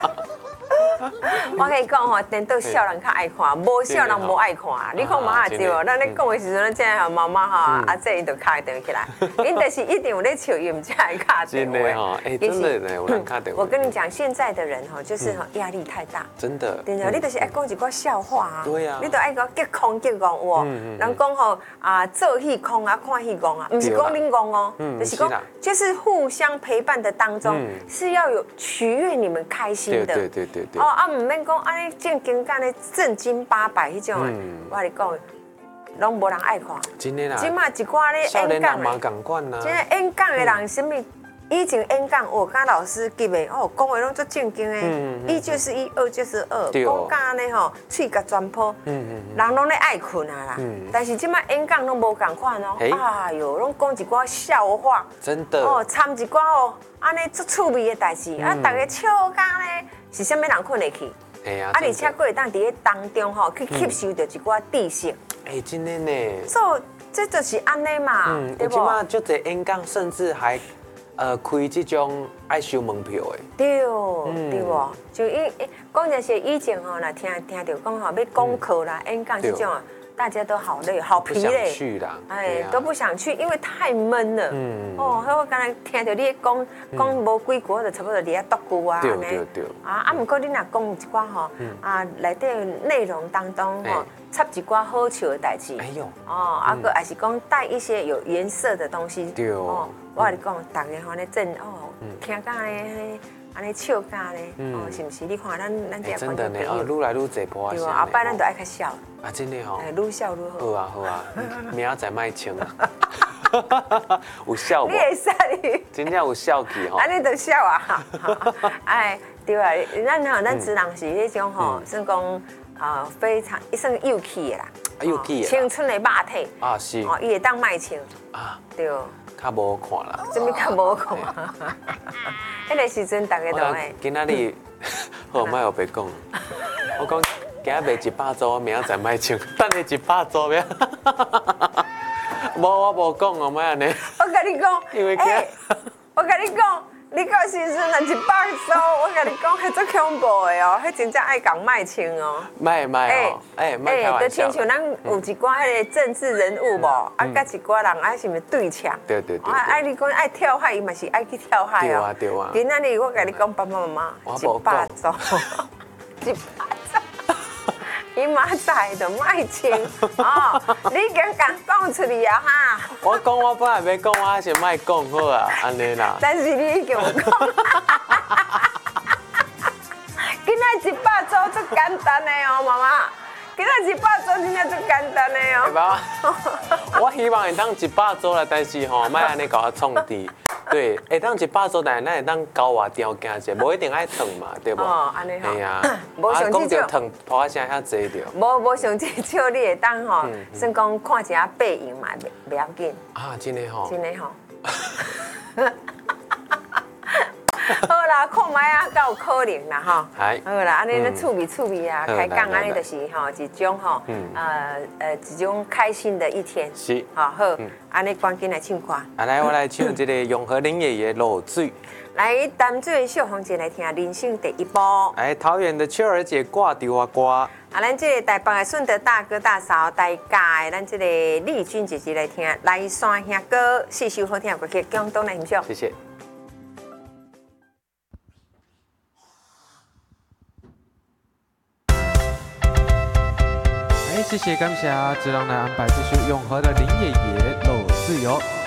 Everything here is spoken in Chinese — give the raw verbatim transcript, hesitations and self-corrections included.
我跟你讲吼，颠倒少人较爱看，无少人无爱看。你看妈对哦，咱咧讲的时阵，真系妈妈哈，阿姐伊就卡电话起来，因就是一定有咧笑，伊唔才会卡电话。 真的哈，哎，真的呢，有人卡电话。 我跟你讲，现在的人哈，就是哈压力太大。 真的。 对的，你就是爱讲一个笑话啊。 对啊。 你都爱讲结空结戆哦。人讲吼啊，做戏空啊，看戏戆啊，唔是讲恁戆哦，就是讲就是互相陪伴的当中是要有取悦你们开心的。 对对对对。 哦啊，唔免讲安尼正经干的正经八百迄种的，我跟你讲，拢无人爱看。 真的啦。 即马一寡咧演讲的，真的演讲的人，什么以前演讲，哦，甲老师级的，哦，讲话拢足正经的，一就是一，二就是二，讲甲安尼吼，喙甲全破，人拢咧爱困啊啦。但是即马演讲拢无共款哦，哎哟，拢讲一寡笑话， 真的哦，掺一寡哦，安尼足趣味的代志，啊，大家笑甲咧，是啥物人困会去？ 哎呀， 啊，而且佫会当伫咧当中吼去吸收到一寡知识。 哎，真的呢。 所以这就是安尼嘛，对不？ 有即马就这演讲，甚至还呃开这种爱收门票的。 对，对不？就以讲这些以前吼，若听听到讲吼要讲课啦、演讲这种啊，大家都好累、好疲累， 去啦， 哎，都不想去，因为太闷了。嗯。哦，我刚才听到你讲讲无几句，我就差不多伫遐读句啊， 对对对。 啊，啊，不过你若讲一寡吼，啊，内底内容当中吼，插一寡好笑的代志。哎呦。哦，啊，个还是讲带一些有颜色的东西。对哦。我跟你讲，大家吼咧真哦，听讲咧。安尼笑架咧，哦，是不是？你看咱咱这真的呢，哦，愈来愈济波啊！ 对啊，后摆咱都爱较笑。 啊，真的吼。 哎，愈笑愈好。 好啊，好啊，明仔载卖穿啊。有笑无？ 你会使你。 真正有笑气吼。 安尼就笑啊！哎，对啊，咱吼，咱职人是迄种吼，算讲啊，非常一算幼气的啦。 幼气的。 青春的肉体。啊，是。哦，伊会当卖穿。啊。对。 较无看啦。 什么较无看？迄个时阵，大家都会。 今仔日，好，莫后白讲。我讲今仔卖一百组，明仔载卖穿，等你一百组呀。无我无讲哦，莫安尼。 我跟你讲， 因为哎，我跟你讲，你到时阵若一百组，我跟你讲，迄足恐怖的哦，迄真正爱讲卖穿哦。 卖卖哦，哎，卖开玩笑。 就亲像咱有一寡迄个政治人物无，啊，甲一寡人爱是毋是对呛？ 对对对。 啊，爱你讲爱跳海，伊嘛是爱去跳海哦。 对啊对啊。 今仔日我跟你讲，爸爸妈妈，一百组，一百组。伊妈在就卖穿哦，你敢敢讲出去啊哈？ 我讲我本来要讲，我还是莫讲好啊，安尼啦。 但是你已经有讲，今仔一百组足简单的哦，妈妈。今仔一百组真正足简单的哦。 爸爸，我希望会当一百组啦，但是吼，莫安尼搞我创治。对，会当一百组，但是咱会当高外条件者，无一定爱烫嘛，对不？哦，安尼吼。系啊，无上至少烫，破声遐济着。 无无上至少你会当吼，算讲看一下背影嘛，袂要紧。 啊，真的吼。 真的吼。好啦，看卖啊，够有可能啦吼。好啦，安尼咧趣味趣味啊，开讲安尼就是吼一种吼，呃呃一种开心的一天。 是。 好好，安尼赶紧来唱歌。 啊，来我来唱这个永和林爷爷落水。 来淡水的小红姐来听人生第一步。 来桃园的秋儿姐挂着我歌。啊， 咱这个台北的顺德大哥大嫂大家的，咱这个丽君姐姐来听来山兄歌，四首好听的歌曲，共同来欣赏。 谢谢。谢谢感谢，只让来安排这首永和的林爷爷露自由。